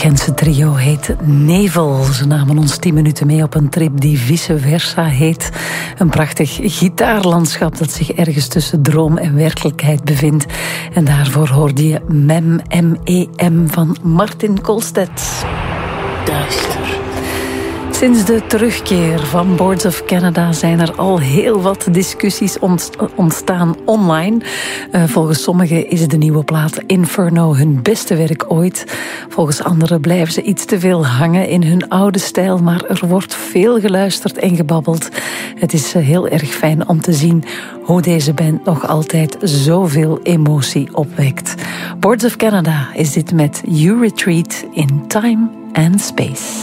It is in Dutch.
Gentse trio heet Nevel. Ze namen ons 10 minuten mee op een trip die Vice Versa heet. Een prachtig gitaarlandschap dat zich ergens tussen droom en werkelijkheid bevindt. En daarvoor hoorde je Mem, M-E-M van Martin Kolstedt. Duister. Sinds de terugkeer van Boards of Canada zijn er al heel wat discussies ontstaan online. Volgens sommigen is de nieuwe plaat Inferno hun beste werk ooit. Volgens anderen blijven ze iets te veel hangen in hun oude stijl, maar er wordt veel geluisterd en gebabbeld. Het is heel erg fijn om te zien hoe deze band nog altijd zoveel emotie opwekt. Boards of Canada is dit met You Retreat in Time and Space.